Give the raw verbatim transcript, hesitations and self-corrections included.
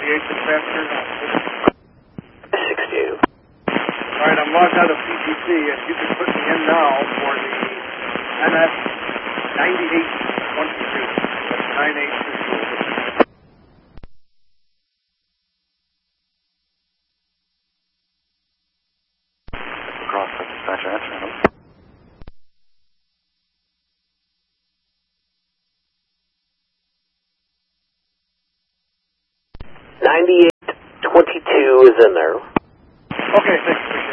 sixty-eight dispatcher. six two. All right, I'm logged out of P T C, and you can put me in now for the N S ninety-eight twenty-two. That's nine eight two two. Across the dispatcher answer. ninety-eight twenty-two is in there. Okay, thanks.